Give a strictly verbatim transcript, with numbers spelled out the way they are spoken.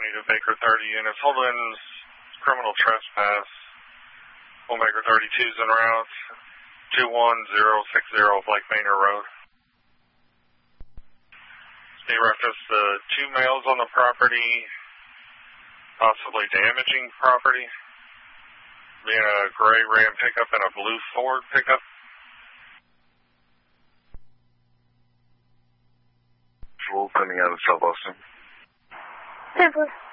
County to Baker thirty units. Holdings, criminal trespass. One Baker thirty-two's en route. two one zero six zero Blake Manor Road. They reference the two males on the property, possibly damaging property. Being a gray Ram pickup and a blue Ford pickup. Coming out of South Boston. ten four.